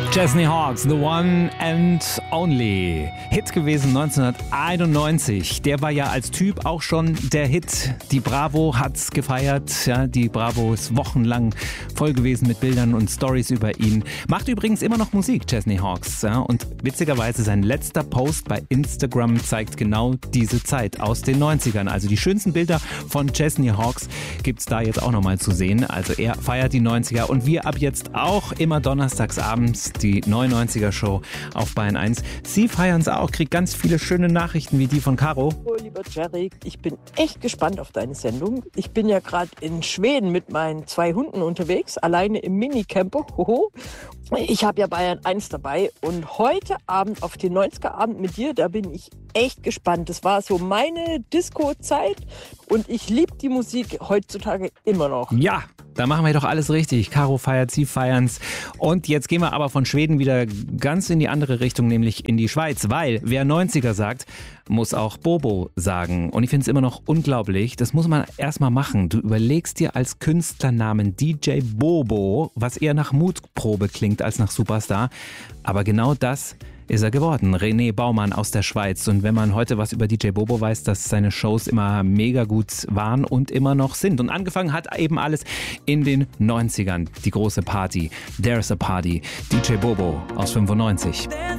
Chesney Hawkes, The One and Only. Hit gewesen 1991. Der war ja als Typ auch schon der Hit. Die Bravo hat's gefeiert. Ja, die Bravo ist wochenlang voll gewesen mit Bildern und Stories über ihn. Macht übrigens immer noch Musik, Chesney Hawkes. Ja, und witzigerweise sein letzter Post bei Instagram zeigt genau diese Zeit aus den 90ern. Also die schönsten Bilder von Chesney Hawkes gibt's da jetzt auch nochmal zu sehen. Also er feiert die 90er und wir ab jetzt auch immer donnerstags abends die 99er Show auf Bayern 1. Sie feiern es auch, kriegt ganz viele schöne Nachrichten wie die von Caro. Oh, lieber Jerry, ich bin echt gespannt auf deine Sendung. Ich bin ja gerade in Schweden mit meinen 2 Hunden unterwegs, alleine im Minicamper. Hoho. Ich habe ja Bayern 1 dabei und heute Abend auf den 90er Abend mit dir, da bin ich echt gespannt. Das war so meine Disco-Zeit und ich liebe die Musik heutzutage immer noch. Ja, da machen wir doch alles richtig. Caro feiert, Sie feiern's. Und jetzt gehen wir aber von Schweden wieder ganz in die andere Richtung, nämlich in die Schweiz. Weil wer 90er sagt, muss auch Bobo sagen. Und ich finde es immer noch unglaublich. Das muss man erstmal machen. Du überlegst dir als Künstlernamen DJ Bobo, was eher nach Mutprobe klingt als nach Superstar. Aber genau das ist er geworden. René Baumann aus der Schweiz. Und wenn man heute was über DJ Bobo weiß, dass seine Shows immer mega gut waren und immer noch sind. Und angefangen hat eben alles in den 90ern. Die große Party. There's a Party. DJ Bobo aus 95.